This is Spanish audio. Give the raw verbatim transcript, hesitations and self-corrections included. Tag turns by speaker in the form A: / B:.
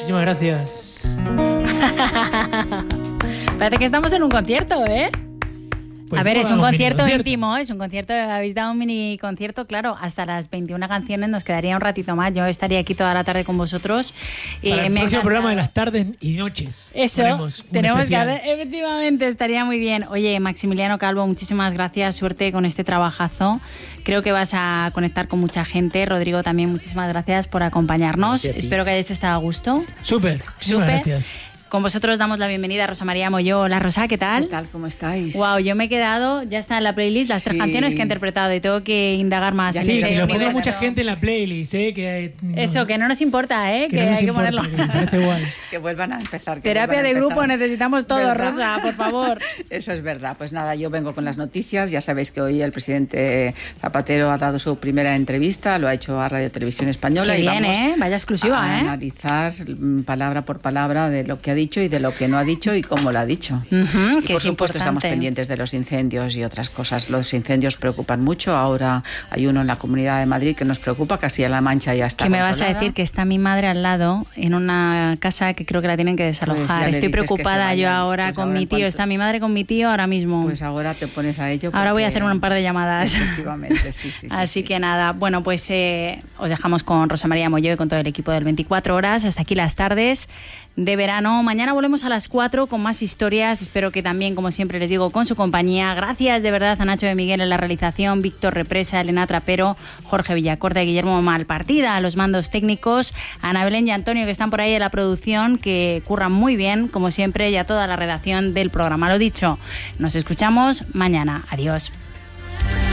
A: Muchísimas gracias.
B: Parece que estamos en un concierto, ¿eh?
A: Pues
B: a ver,
A: bueno,
B: es un concierto,
A: concierto
B: íntimo, es un concierto, habéis dado un mini concierto, claro, hasta las veintiuna canciones nos quedaría un ratito más, yo estaría aquí toda la tarde con vosotros.
A: Para
B: eh,
A: el
B: me
A: próximo
B: encanta.
A: programa de las tardes y noches.
B: Eso,
A: ponemos un
B: tenemos
A: especial.
B: que hacer, efectivamente, estaría muy bien. Oye, Maximiliano Calvo, muchísimas gracias, suerte con este trabajazo. Creo que vas a conectar con mucha gente. Rodrigo, también muchísimas gracias por acompañarnos.
C: Gracias a ti.
B: Espero que hayáis estado a gusto.
A: Súper, muchísimas
B: Súper.
A: gracias.
B: Con vosotros damos la bienvenida a Rosa María Molló. Hola, Rosa, ¿qué tal?
D: ¿Qué tal? ¿Cómo estáis?
B: Wow, yo me he quedado, ya está en la playlist, las
D: Sí.
B: tres canciones que he interpretado y tengo que indagar más
D: Ya
B: en
A: Sí,
B: ese
A: que lo ponga
B: universo.
A: mucha gente en la playlist, ¿eh? Que,
B: Eso, que no nos importa, ¿eh? Que,
A: no nos
B: hay que
A: importa,
B: ponerlo.
A: que me parece guay.
D: Que vuelvan a empezar. que
B: Terapia
D: vuelvan a
B: de
D: empezar.
B: grupo necesitamos todo,
D: ¿Verdad?
B: Rosa, por favor.
D: Eso es verdad. Pues nada, yo vengo con las noticias. Ya sabéis que hoy el presidente Zapatero ha dado su primera entrevista, lo ha hecho a Radio Televisión Española.
B: Qué
D: y
B: bien,
D: vamos
B: ¿eh? Vaya exclusiva,
D: a
B: ¿eh?
D: analizar mm, palabra por palabra de lo que ha dicho y de lo que no ha dicho y cómo lo ha dicho.
B: Ujú,
D: Y
B: que
D: por
B: es
D: supuesto
B: importante.
D: estamos pendientes de los incendios y otras cosas. Los incendios preocupan mucho. Ahora hay uno en la Comunidad de Madrid que nos preocupa. Castilla-La Mancha ya está
B: Que me vas a
D: controlada.
B: decir que está mi madre al lado en una casa que creo que la tienen que desalojar.
D: Pues ya le
B: Estoy
D: dices que se
B: preocupada yo
D: vayan.
B: ahora
D: Pues
B: con
D: ahora
B: mi
D: en
B: tío.
D: cuanto-
B: Está mi madre con mi tío ahora mismo.
D: Pues ahora te pones a ello.
B: Ahora voy a
D: porque-
B: hacer un par de llamadas.
D: Efectivamente, sí, sí. sí,
B: Así
D: sí.
B: que nada, bueno, pues eh, os dejamos con Rosa María Molló y con todo el equipo del veinticuatro horas. Hasta aquí las tardes de verano. Mañana volvemos a las cuatro con más historias. Espero que también, como siempre les digo, con su compañía. Gracias de verdad a Nacho de Miguel en la realización, Víctor Represa, Elena Trapero, Jorge Villacorta y Guillermo Malpartida a los mandos técnicos, a Ana Belén y Antonio que están por ahí en la producción, que curran muy bien, como siempre, y a toda la redacción del programa. Lo dicho, nos escuchamos mañana. Adiós.